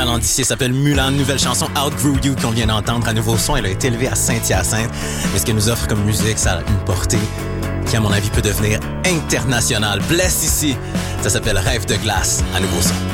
talent d'ici. Elle s'appelle Mulan. Nouvelle chanson Outgrew You qu'on vient d'entendre. À nouveau son, elle a été élevée à Saint-Hyacinthe. Mais ce qu'elle nous offre comme musique, ça a une portée qui, à mon avis, peut devenir internationale. Bless ici. Ça s'appelle Rêve de glace. À nouveau son.